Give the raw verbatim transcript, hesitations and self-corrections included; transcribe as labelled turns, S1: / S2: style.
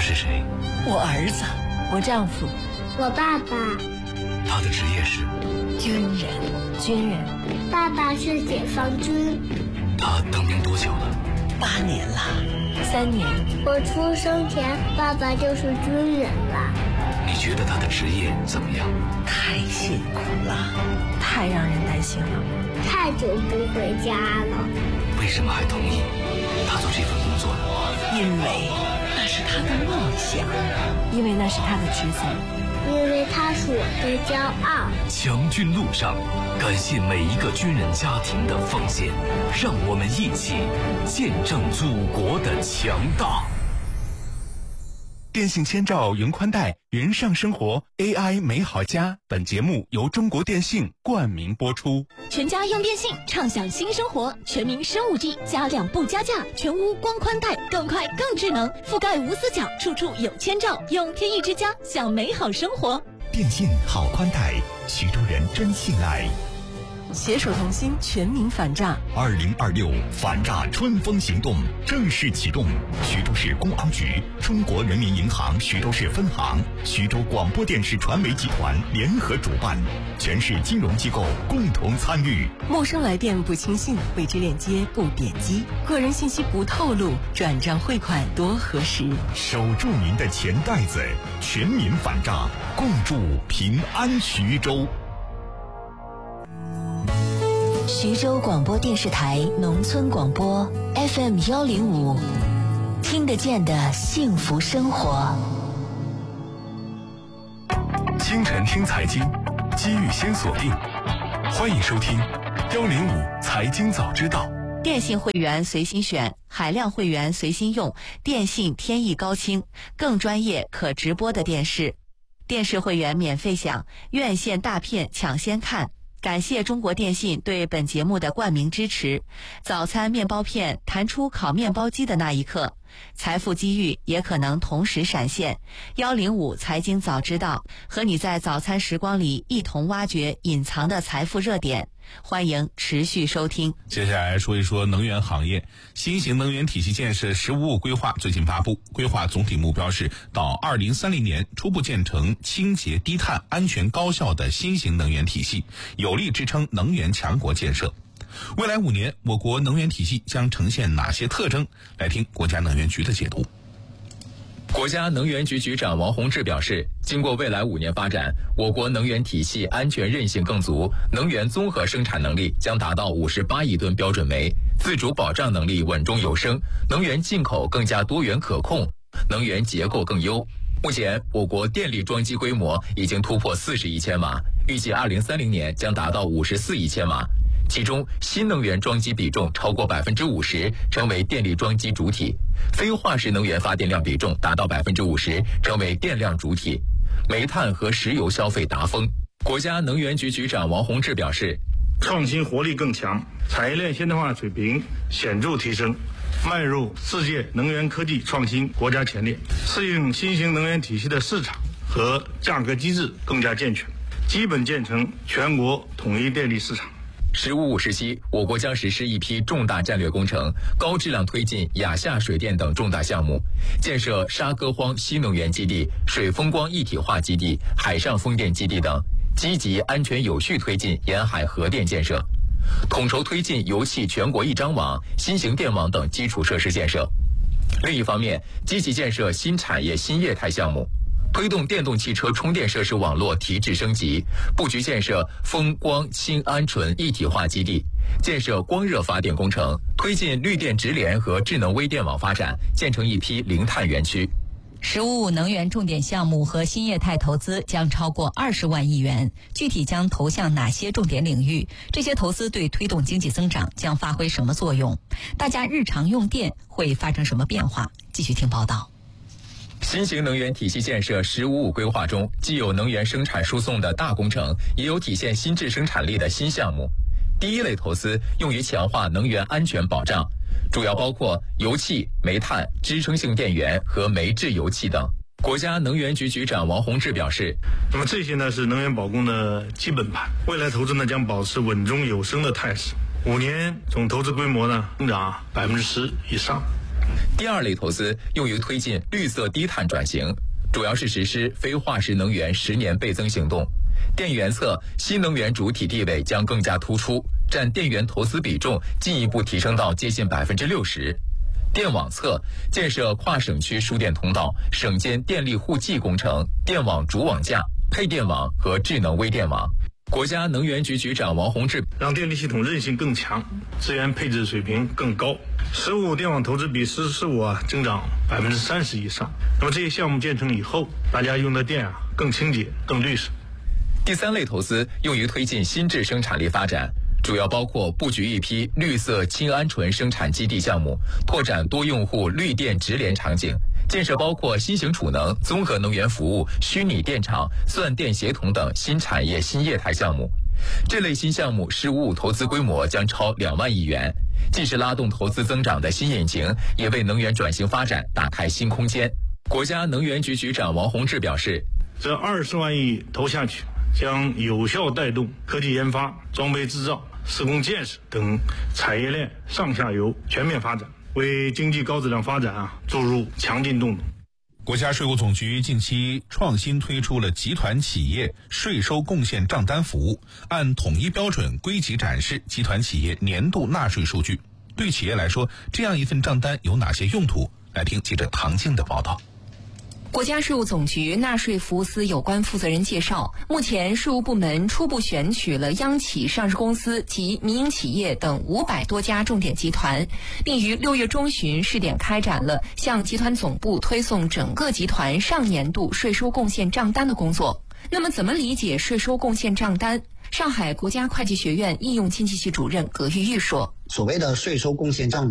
S1: 是谁？
S2: 我儿子，我丈夫，
S3: 我爸爸。
S1: 他的职业是
S2: 军人。
S3: 军人。爸爸是解放军。
S1: 他当兵多久了？
S2: 八年了。三年。
S3: 我出生前，爸爸就是军人了。
S1: 你觉得他的职业怎么样？
S2: 太辛苦了，太让人担心了。
S3: 太久不回家了。
S1: 为什么还同意他做这份工作呢？
S2: 因为那是他的梦想，因为那是他的职责，
S3: 因为他是我的骄傲。
S1: 强军路上，感谢每一个军人家庭的奉献，让我们一起见证祖国的强大。
S4: 电信千兆云宽带，云上生活 A I 美好家。本节目由中国电信冠名播出。
S5: 全家用电信，畅享新生活。全民升 五 G， 加量不加价，全屋光宽带，更快更智能，覆盖无死角，处处有千兆。用天翼之家，享美好生活。
S6: 电信好宽带，徐州人真信赖。
S2: 携手同心，全民反诈。
S6: 二零二六反诈春风行动正式启动，徐州市公安局、中国人民银行徐州市分行、徐州广播电视传媒集团联合主办，全市金融机构共同参与。
S2: 陌生来电不轻信，未知链接不点击，个人信息不透露，转账汇款多核实。
S6: 守住您的钱袋子，全民反诈，共筑平安徐州。
S7: 徐州广播电视台农村广播 F M 幺零五，听得见的幸福生活。
S4: 清晨听财经，机遇先锁定。欢迎收听幺零五财经早知道。
S8: 电信会员随心选，海量会员随心用，电信天翼高清，更专业可直播的电视。电视会员免费享，院线大片抢先看。感谢中国电信对本节目的冠名支持。早餐面包片弹出烤面包机的那一刻，财富机遇也可能同时闪现。幺零五财经早知道，和你在早餐时光里一同挖掘隐藏的财富热点。欢迎持续收听。
S9: 接下来说一说能源行业。新型能源体系建设“十五五”规划最近发布，规划总体目标是到二零三零年初步建成清洁、低碳、安全、高效的新型能源体系，有力支撑能源强国建设。未来五年，我国能源体系将呈现哪些特征？来听国家能源局的解读。
S10: 国家能源局局长王洪志表示，经过未来五年发展，我国能源体系安全韧性更足，能源综合生产能力将达到五十八亿吨标准煤，自主保障能力稳中有升，能源进口更加多元可控，能源结构更优。目前，我国电力装机规模已经突破四十亿千瓦，预计二零三零年将达到五十四亿千瓦。其中，新能源装机比重超过百分之五十，成为电力装机主体；非化石能源发电量比重达到百分之五十，成为电量主体。煤炭和石油消费达峰。国家能源局局长王洪志表示，
S11: 创新活力更强，产业链现代化水平显著提升，迈入世界能源科技创新国家前列，适应新型能源体系的市场和价格机制更加健全，基本建成全国统一电力市场。
S10: 十五五时期，我国将实施一批重大战略工程，高质量推进亚夏水电等重大项目，建设沙歌荒新能源基地、水风光一体化基地、海上风电基地等，积极安全有序推进沿海核电建设，统筹推进油气全国一张网、新型电网等基础设施建设。另一方面，积极建设新产业新业态项目，推动电动汽车充电设施网络提质升级，布局建设风光氢鹌醇一体化基地，建设光热发电工程，推进绿电直联和智能微电网发展，建成一批零碳园区。
S8: 十五五能源重点项目和新业态投资将超过二十万亿元，具体将投向哪些重点领域？这些投资对推动经济增长将发挥什么作用？大家日常用电会发生什么变化？继续听报道。
S10: 新型能源体系建设“十五五”规划中，既有能源生产输送的大工程，也有体现新质生产力的新项目。第一类投资用于强化能源安全保障，主要包括油气、煤炭、支撑性电源和煤制油气等。国家能源局局长王洪志表示，
S11: 那么这些呢是能源保供的基本盘，未来投资呢将保持稳中有升的态势，五年总投资规模呢增长百分之十以上。
S10: 第二类投资用于推进绿色低碳转型，主要是实施非化石能源十年倍增行动。电源侧新能源主体地位将更加突出，占电源投资比重进一步提升到接近百分之六十。电网侧建设跨省区输电通道、省间电力互济工程、电网主网架、配电网和智能微电网。国家能源局局长王洪志
S11: 让电力系统韧性更强，资源配置水平更高。十五电网投资比“十四五”啊增长百分之三十以上。那么这些项目建成以后，大家用的电啊更清洁、更绿色。
S10: 第三类投资用于推进新质生产力发展，主要包括布局一批绿色氢鹌醇生产基地项目，拓展多用户绿电直联场景，建设包括新型储能、综合能源服务、虚拟电厂、算电协同等新产业新业态项目。这类新项目“十五五”投资规模将超两万亿元，既是拉动投资增长的新引擎，也为能源转型发展打开新空间。国家能源局局长王洪志表示，
S11: 这二十万亿投下去，将有效带动科技研发、装备制造、施工建设等产业链上下游全面发展，为经济高质量发展啊注入强劲动能。
S9: 国家税务总局近期创新推出了集团企业税收贡献账单服务，按统一标准归集展示集团企业年度纳税数据。对企业来说，这样一份账单有哪些用途？来听记者唐静的报道。
S12: 国家税务总局纳税服务司有关负责人介绍，目前税务部门初步选取了央企上市公司及民营企业等五百多家重点集团，并于六月中旬试点开展了向集团总部推送整个集团上年度税收贡献账单的工作。那么怎么理解税收贡献账单？上海国家会计学院应用经济系主任葛玉玉说，
S13: 所谓的税收贡献账